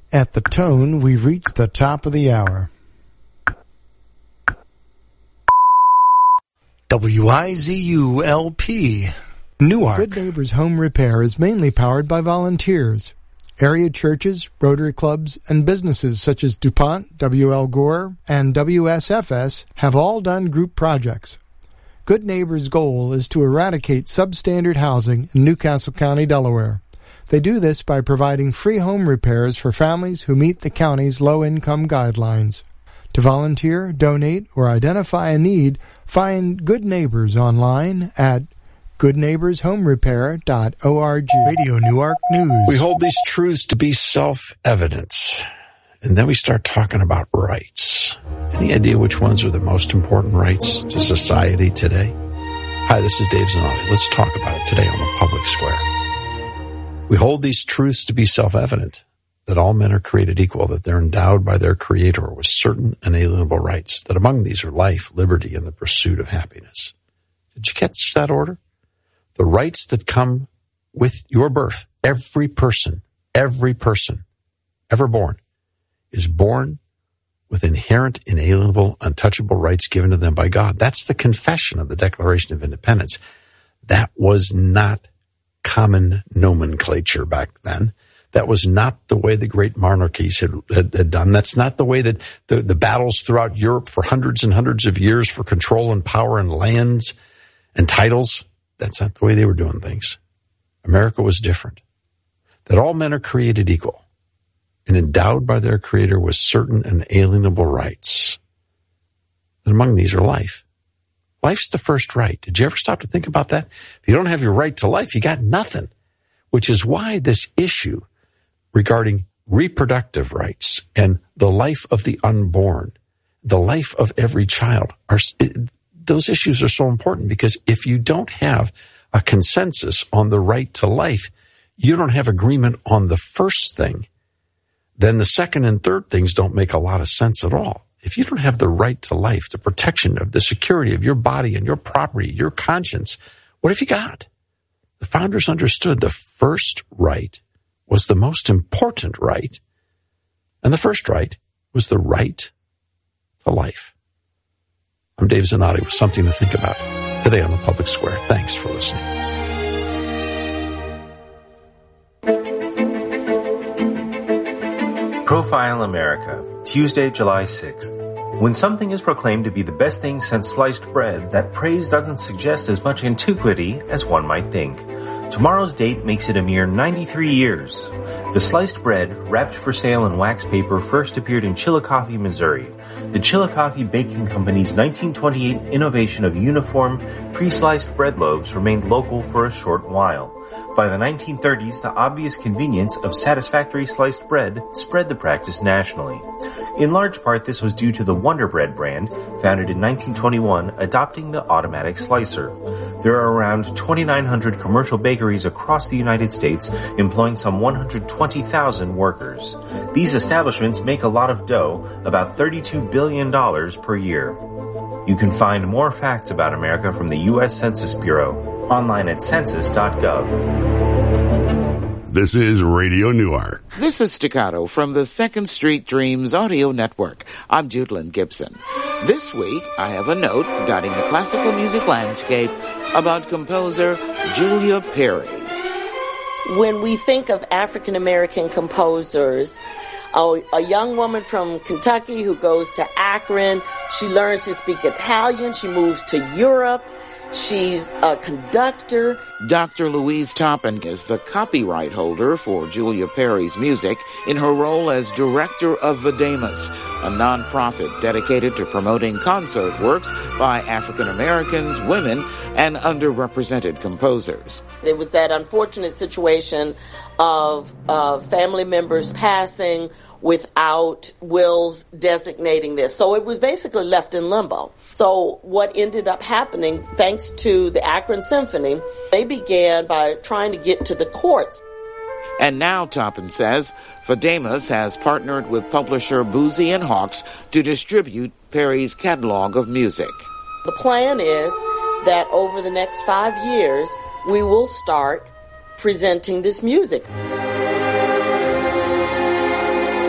At the tone, we've reached the top of the hour. WIZU-LP, Newark. Good Neighbors Home Repair is mainly powered by volunteers. Area churches, Rotary clubs, and businesses such as DuPont, W.L. Gore, and WSFS have all done group projects. Good Neighbors' goal is to eradicate substandard housing in Newcastle County, Delaware. They do this by providing free home repairs for families who meet the county's low-income guidelines. To volunteer, donate, or identify a need, find Good Neighbors online at goodneighborshomerepair.org. Radio Newark News. We hold these truths to be self-evident, and then we start talking about rights. Any idea which ones are the most important rights to society today? Hi, this is Dave Zanotti. Let's talk about it today on the Public Square. We hold these truths to be self-evident, that all men are created equal, that they're endowed by their Creator with certain inalienable rights, that among these are life, liberty, and the pursuit of happiness. Did you catch that order? The rights that come with your birth. Every person ever born is born with inherent, inalienable, untouchable rights given to them by God. That's the confession of the Declaration of Independence. That was not common nomenclature back then. That was not the way the great monarchies had done. That's not the way that the battles throughout Europe for hundreds and hundreds of years for control and power and lands and titles. That's not the way they were doing things. America was different. That all men are created equal and endowed by their Creator with certain inalienable rights. And among these are life. Life's the first right. Did you ever stop to think about that? If you don't have your right to life, you got nothing. Which is why this issue regarding reproductive rights and the life of the unborn, the life of every child, those issues are so important, because if you don't have a consensus on the right to life, you don't have agreement on the first thing, then the second and third things don't make a lot of sense at all. If you don't have the right to life, the protection of the security of your body and your property, your conscience, what have you got? The founders understood the first right was the most important right, and the first right was the right to life. I'm Dave Zanotti with something to think about today on the Public Square. Thanks for listening. Profile America, Tuesday, July 6th. When something is proclaimed to be the best thing since sliced bread, that praise doesn't suggest as much antiquity as one might think. Tomorrow's date makes it a mere 93 years. The sliced bread, wrapped for sale in wax paper, first appeared in Chillicothe, Missouri. The Chillicothe Baking Company's 1928 innovation of uniform, pre-sliced bread loaves remained local for a short while. By the 1930s, the obvious convenience of satisfactory sliced bread spread the practice nationally. In large part, this was due to the Wonder Bread brand, founded in 1921, adopting the automatic slicer. There are around 2,900 commercial bakeries across the United States, employing some 120,000 workers. These establishments make a lot of dough, about $32 billion per year. You can find more facts about America from the U.S. Census Bureau online at census.gov. This is Radio Newark. This is Staccato from the 2nd Street Dreams Audio Network. I'm Judelyn Gibson. This week, I have a note dotting the classical music landscape about composer Julia Perry. When we think of African-American composers, a young woman from Kentucky who goes to Akron, she learns to speak Italian, she moves to Europe, she's a conductor. Dr. Louise Topping is the copyright holder for Julia Perry's music in her role as director of Vademus, a nonprofit dedicated to promoting concert works by African Americans, women, and underrepresented composers. There was that unfortunate situation of family members passing without wills designating this. So it was basically left in limbo. So what ended up happening, thanks to the Akron Symphony, they began by trying to get to the courts. And now, Toppin says, Vademus has partnered with publisher Boozy and Hawkes to distribute Perry's catalog of music. The plan is that over the next 5 years, we will start presenting this music.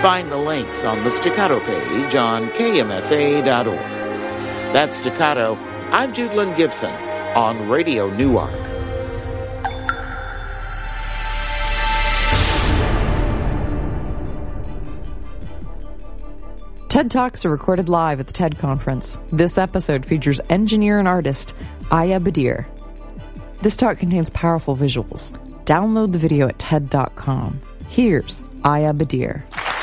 Find the links on the Staccato page on KMFA.org. That's Staccato. I'm Jude Lynn Gibson on Radio Newark. TED Talks are recorded live at the TED Conference. This episode features engineer and artist Aya Badir. This talk contains powerful visuals. Download the video at TED.com. Here's Aya Badir.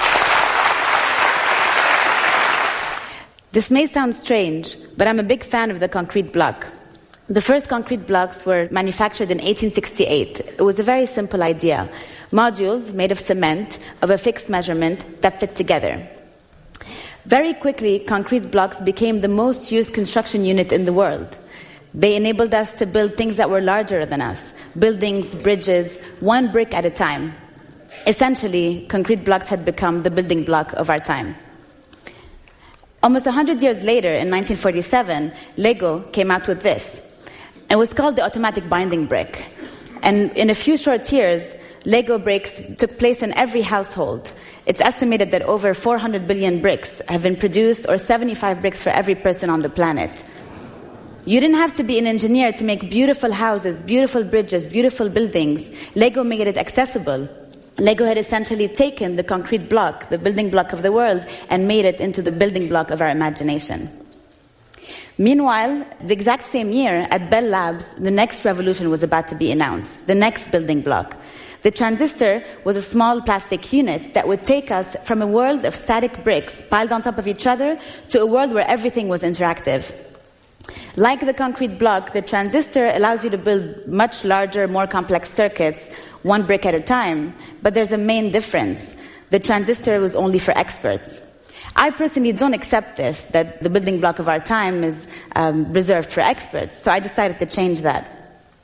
This may sound strange, but I'm a big fan of the concrete block. The first concrete blocks were manufactured in 1868. It was a very simple idea. Modules made of cement of a fixed measurement that fit together. Very quickly, concrete blocks became the most used construction unit in the world. They enabled us to build things that were larger than us, buildings, bridges, one brick at a time. Essentially, concrete blocks had become the building block of our time. Almost 100 years later, in 1947, Lego came out with this. It was called the automatic binding brick. And in a few short years, Lego bricks took place in every household. It's estimated that over 400 billion bricks have been produced, or 75 bricks for every person on the planet. You didn't have to be an engineer to make beautiful houses, beautiful bridges, beautiful buildings. Lego made it accessible. Lego had essentially taken the concrete block, the building block of the world, and made it into the building block of our imagination. Meanwhile, the exact same year, at Bell Labs, the next revolution was about to be announced, the next building block. The transistor was a small plastic unit that would take us from a world of static bricks piled on top of each other to a world where everything was interactive. Like the concrete block, the transistor allows you to build much larger, more complex circuits, one brick at a time. But there's a main difference. The transistor was only for experts. I personally don't accept this, that the building block of our time is reserved for experts. So I decided to change that.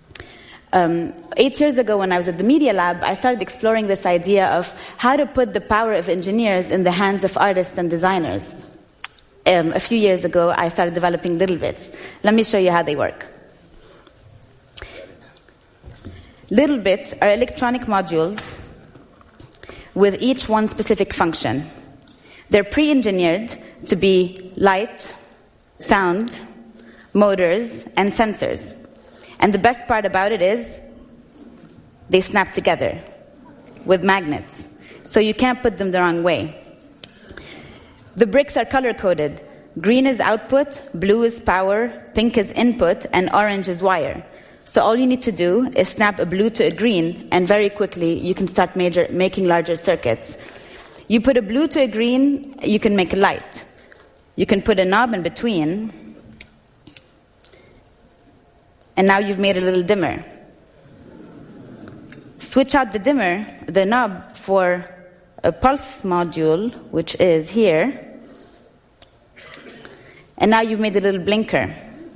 8 years ago, when I was at the Media Lab, I started exploring this idea of how to put the power of engineers in the hands of artists and designers. A few years ago, I started developing Littlebits. Let me show you how they work. Littlebits are electronic modules with each one specific function. They're pre-engineered to be light, sound, motors, and sensors. And the best part about it is they snap together with magnets, so you can't put them the wrong way. The bricks are color-coded. Green is output, blue is power, pink is input, and orange is wire. So all you need to do is snap a blue to a green, and very quickly you can start making larger circuits. You put a blue to a green, you can make a light. You can put a knob in between, and now you've made a little dimmer. Switch out the knob for a pulse module, which is here, and now you've made a little blinker.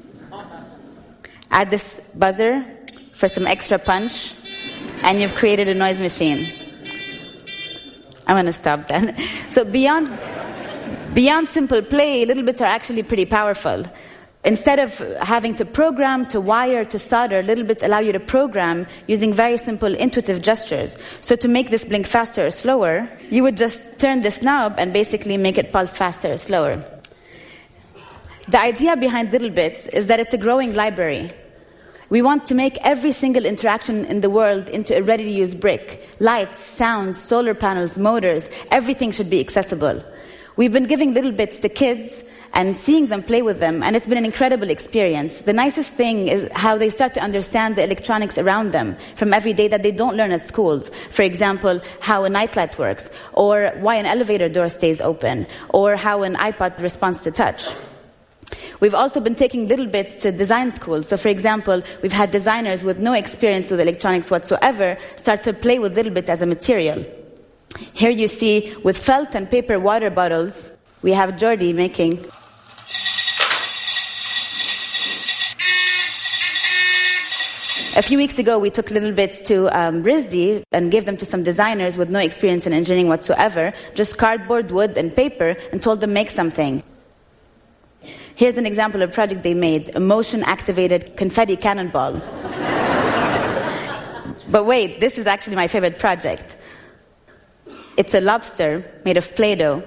Add this buzzer for some extra punch, and you've created a noise machine. I'm going to stop that. So beyond simple play, Littlebits are actually pretty powerful. Instead of having to program, to wire, to solder, Littlebits allow you to program using very simple intuitive gestures. So to make this blink faster or slower, you would just turn this knob and basically make it pulse faster or slower. The idea behind Littlebits is that it's a growing library. We want to make every single interaction in the world into a ready-to-use brick. Lights, sounds, solar panels, motors, everything should be accessible. We've been giving Littlebits to kids and seeing them play with them, and it's been an incredible experience. The nicest thing is how they start to understand the electronics around them from every day that they don't learn at schools. For example, how a nightlight works, or why an elevator door stays open, or how an iPod responds to touch. We've also been taking Littlebits to design schools. So, for example, we've had designers with no experience with electronics whatsoever start to play with Littlebits as a material. Here you see, with felt and paper water bottles, we have Jordi making. A few weeks ago, we took Littlebits to RISD and gave them to some designers with no experience in engineering whatsoever, just cardboard, wood, and paper, and told them make something. Here's an example of a project they made, a motion-activated confetti cannonball. But wait, this is actually my favorite project. It's a lobster made of Play-Doh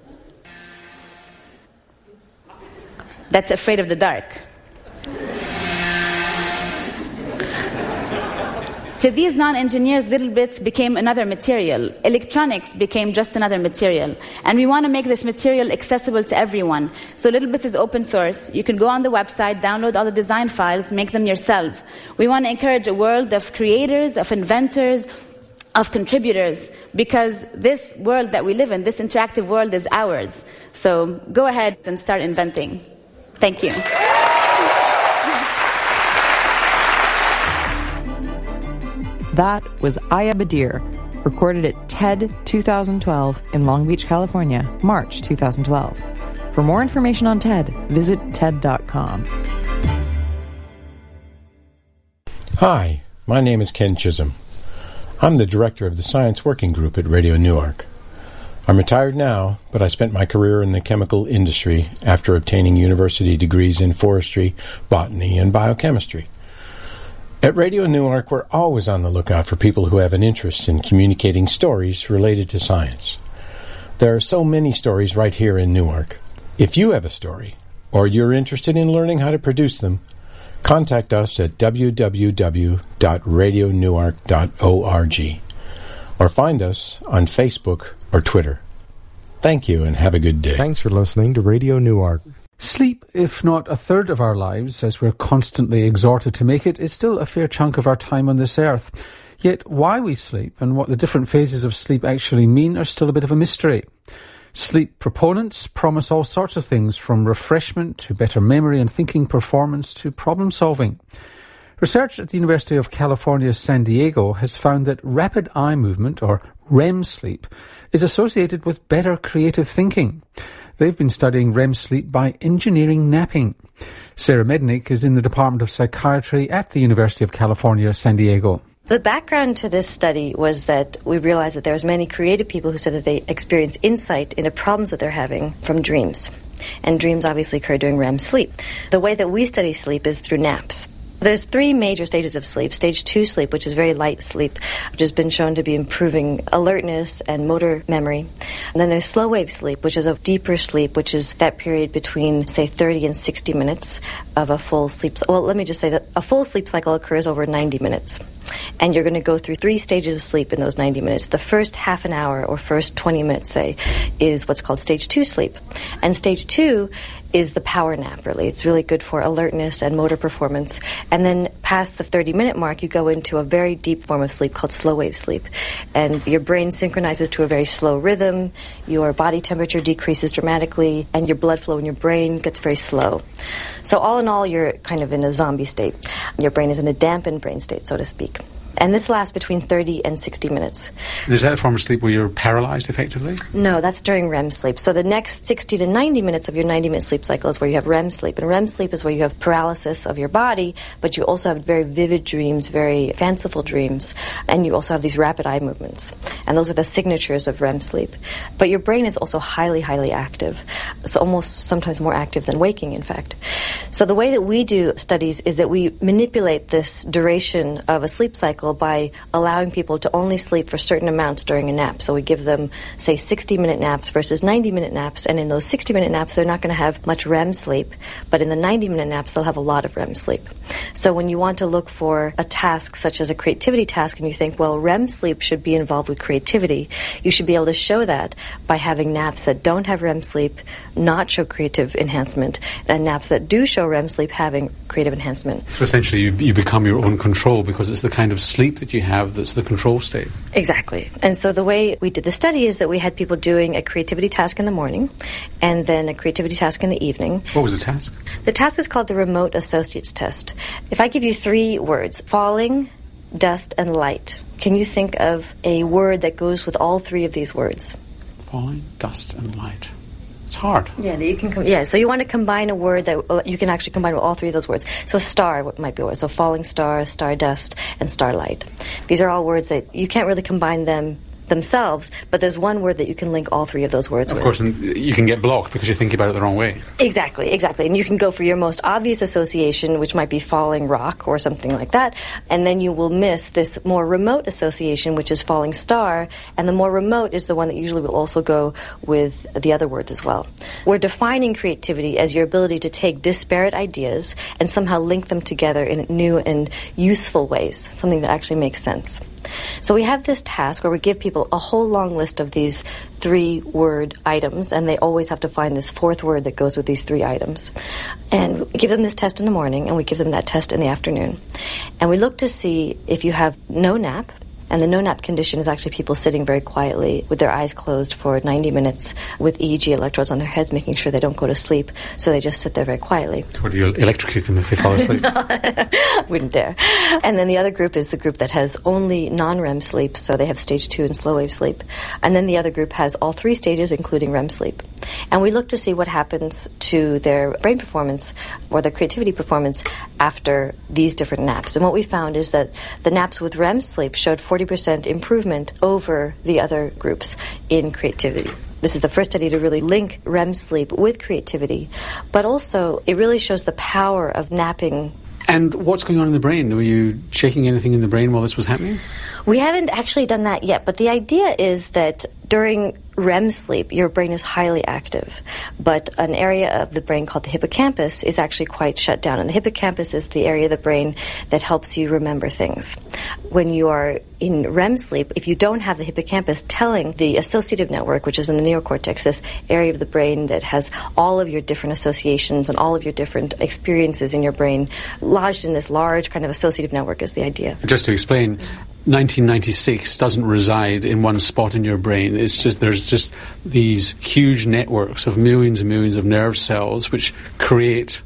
that's afraid of the dark. To these non-engineers, little bits became another material. Electronics became just another material. And we want to make this material accessible to everyone. So Little Bits is open source. You can go on the website, download all the design files, make them yourself. We want to encourage a world of creators, of inventors, of contributors, because this world that we live in, this interactive world, is ours. So go ahead and start inventing. Thank you. That was Aya Badir, recorded at TED 2012 in Long Beach, California, March 2012. For more information on TED, visit TED.com. Hi, my name is Ken Chisholm. I'm the director of the Science Working Group at Radio Newark. I'm retired now, but I spent my career in the chemical industry after obtaining university degrees in forestry, botany, and biochemistry. At Radio Newark, we're always on the lookout for people who have an interest in communicating stories related to science. There are so many stories right here in Newark. If you have a story, or you're interested in learning how to produce them, contact us at www.radionewark.org or find us on Facebook or Twitter. Thank you and have a good day. Thanks for listening to Radio Newark. Sleep, if not a third of our lives, as we're constantly exhorted to make it, is still a fair chunk of our time on this earth. Yet why we sleep and what the different phases of sleep actually mean are still a bit of a mystery. Sleep proponents promise all sorts of things, from refreshment to better memory and thinking performance to problem solving. Research at the University of California, San Diego has found that rapid eye movement, or REM sleep, is associated with better creative thinking. They've been studying REM sleep by engineering napping. Sarah Mednick is in the Department of Psychiatry at the University of California, San Diego. The background to this study was that we realized that there was many creative people who said that they experience insight into problems that they're having from dreams. And dreams obviously occur during REM sleep. The way that we study sleep is through naps. There's 3 major stages of sleep. Stage 2 sleep, which is very light sleep, which has been shown to be improving alertness and motor memory. And then there's slow wave sleep, which is a deeper sleep, which is that period between, say, 30 and 60 minutes of a full sleep. Well, let me just say that a full sleep cycle occurs over 90 minutes. And you're going to go through 3 stages of sleep in those 90 minutes. The first half an hour, or first 20 minutes, say, is what's called stage 2 sleep. And stage 2 is the power nap, really. It's really good for alertness and motor performance. And then past the 30-minute mark, you go into a very deep form of sleep called slow wave sleep. And your brain synchronizes to a very slow rhythm, your body temperature decreases dramatically, and your blood flow in your brain gets very slow. So all in all, you're kind of in a zombie state. Your brain is in a dampened brain state, so to speak. And this lasts between 30 and 60 minutes. And is that a form of sleep where you're paralyzed, effectively? No, that's during REM sleep. So the next 60 to 90 minutes of your 90-minute sleep cycle is where you have REM sleep. And REM sleep is where you have paralysis of your body, but you also have very vivid dreams, very fanciful dreams, and you also have these rapid eye movements. And those are the signatures of REM sleep. But your brain is also highly, highly active. So almost sometimes more active than waking, in fact. So the way that we do studies is that we manipulate this duration of a sleep cycle by allowing people to only sleep for certain amounts during a nap. So we give them, say, 60-minute naps versus 90-minute naps, and in those 60-minute naps, they're not going to have much REM sleep, but in the 90-minute naps, they'll have a lot of REM sleep. So when you want to look for a task such as a creativity task, and you think, well, REM sleep should be involved with creativity, you should be able to show that by having naps that don't have REM sleep not show creative enhancement, and naps that do show REM sleep having creative enhancement. So essentially you become your own control, because it's the kind of sleep that you have that's the control state. Exactly. And so the way we did the study is that we had people doing a creativity task in the morning and then a creativity task in the evening. What was the task? The task is called the Remote Associates Test. If I give you 3 words, falling, dust, and light, can you think of a word that goes with all 3 of these words? Falling, dust, and light. It's hard. Yeah, you can. So you want to combine a word that you can actually combine with all 3 of those words. So a star might be a word. So falling star, stardust, and starlight. These are all words that you can't really combine them themselves, but there's one word that you can link all three of those words with. Of course, and you can get blocked because you're thinking about it the wrong way. Exactly. And you can go for your most obvious association, which might be falling rock or something like that, and then you will miss this more remote association, which is falling star, and the more remote is the one that usually will also go with the other words as well. We're defining creativity as your ability to take disparate ideas and somehow link them together in new and useful ways, something that actually makes sense. So we have this task where we give people a whole long list of these 3-word items, and they always have to find this 4th word that goes with these 3 items. And we give them this test in the morning, and we give them that test in the afternoon. And we look to see if you have no nap. And the no-nap condition is actually people sitting very quietly with their eyes closed for 90 minutes with EEG electrodes on their heads, making sure they don't go to sleep, so they just sit there very quietly. Or do you electrocute them if they fall asleep? Wouldn't dare. And then the other group is the group that has only non-REM sleep, so they have stage 2 and slow-wave sleep. And then the other group has all 3 stages, including REM sleep. And we look to see what happens to their brain performance or their creativity performance after these different naps. And what we found is that the naps with REM sleep showed 40% improvement over the other groups in creativity. This is the first study to really link REM sleep with creativity, but also it really shows the power of napping. And what's going on in the brain? Were you checking anything in the brain while this was happening? We haven't actually done that yet, but the idea is that during REM sleep, your brain is highly active, but an area of the brain called the hippocampus is actually quite shut down. And the hippocampus is the area of the brain that helps you remember things. When you are in REM sleep, if you don't have the hippocampus telling the associative network, which is in the neocortex, this area of the brain that has all of your different associations and all of your different experiences in your brain lodged in this large kind of associative network is the idea. Just to explain, 1996 doesn't reside in one spot in your brain. It's just there's just these huge networks of millions and millions of nerve cells which create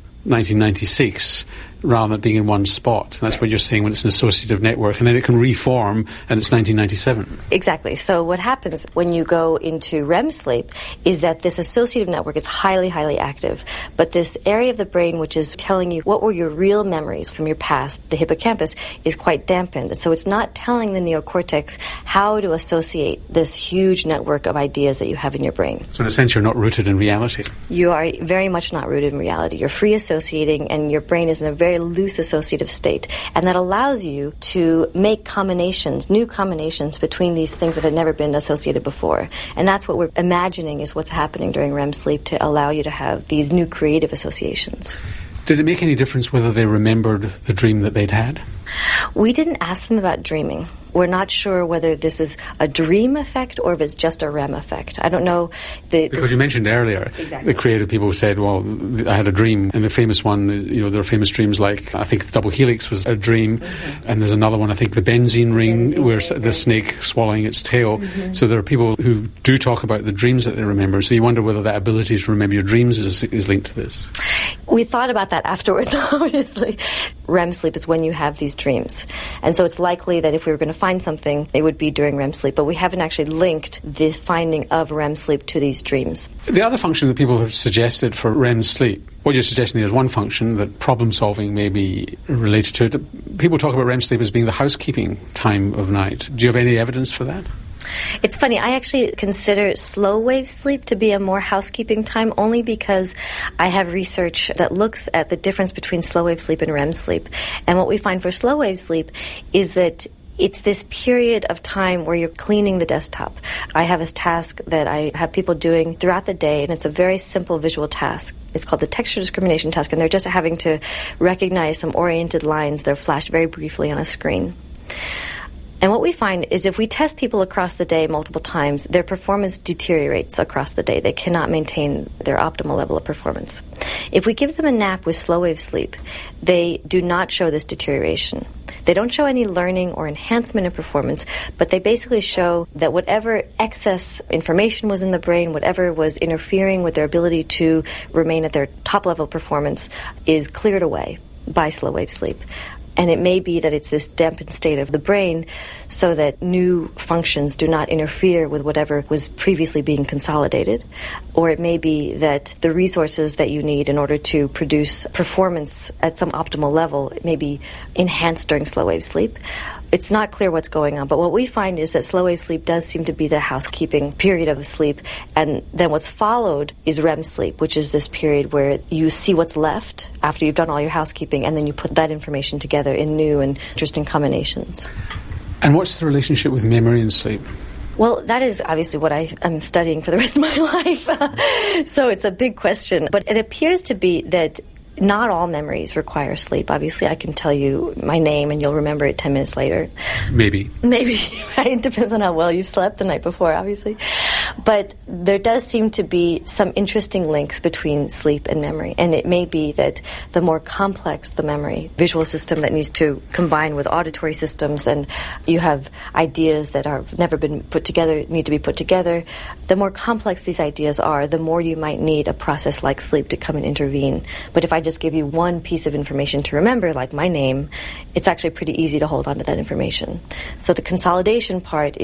1996 rather than being in one spot. And that's what you're saying when it's an associative network. And then it can reform and it's 1997. Exactly. So what happens when you go into REM sleep is that this associative network is highly, highly active. But this area of the brain which is telling you what were your real memories from your past, the hippocampus, is quite dampened. And so it's not telling the neocortex how to associate this huge network of ideas that you have in your brain. So in a sense, you're not rooted in reality. You are very much not rooted in reality. You're free associating, and your brain is in a very loose associative state, and that allows you to make combinations, new combinations between these things that had never been associated before. And that's what we're imagining is what's happening during REM sleep to allow you to have these new creative associations. Did it make any difference whether they remembered the dream that they'd had? We didn't ask them about dreaming. We're not sure whether this is a dream effect or if it's just a REM effect. I don't know. Because you mentioned earlier, exactly. The creative people said, well, I had a dream. And the famous one, there are famous dreams like, I think the double helix was a dream. Mm-hmm. And there's another one, I think the benzene ring, where the snake swallowing its tail. Mm-hmm. So there are people who do talk about the dreams that they remember. So you wonder whether that ability to remember your dreams is linked to this. We thought about that afterwards, obviously. REM sleep is when you have these dreams. And so it's likely that if we were going to find something, it would be during REM sleep. But we haven't actually linked the finding of REM sleep to these dreams. The other function that people have suggested for REM sleep, what you're suggesting there is one function, that problem solving may be related to it. People talk about REM sleep as being the housekeeping time of night. Do you have any evidence for that? It's funny, I actually consider slow wave sleep to be a more housekeeping time only because I have research that looks at the difference between slow wave sleep and REM sleep. And what we find for slow wave sleep is that it's this period of time where you're cleaning the desktop. I have this task that I have people doing throughout the day, and it's a very simple visual task. It's called the texture discrimination task, and they're just having to recognize some oriented lines that are flashed very briefly on a screen. And what we find is if we test people across the day multiple times, their performance deteriorates across the day. They cannot maintain their optimal level of performance. If we give them a nap with slow wave sleep, they do not show this deterioration. They don't show any learning or enhancement in performance, but they basically show that whatever excess information was in the brain, whatever was interfering with their ability to remain at their top level performance is cleared away by slow wave sleep. And it may be that it's this dampened state of the brain so that new functions do not interfere with whatever was previously being consolidated. Or it may be that the resources that you need in order to produce performance at some optimal level may be enhanced during slow wave sleep. it's not clear what's going on. But what we find is that slow wave sleep does seem to be the housekeeping period of sleep, and then what's followed is REM sleep, which is this period where you see what's left after you've done all your housekeeping, and then you put that information together in new and interesting combinations. And what's the relationship with memory and sleep? Well, that is obviously what I am studying for the rest of my life. So it's a big question. But it appears to be that not all memories require sleep. Obviously, I can tell you my name and you'll remember it 10 minutes later. Maybe, right? It depends on how well you slept the night before, obviously. But there does seem to be some interesting links between sleep and memory. And it may be that the more complex the memory, visual system that needs to combine with auditory systems, and you have ideas that have never been put together, need to be put together, the more complex these ideas are, the more you might need a process like sleep to come and intervene. But if I just give you one piece of information to remember, like my name, it's actually pretty easy to hold on to that information. So the consolidation part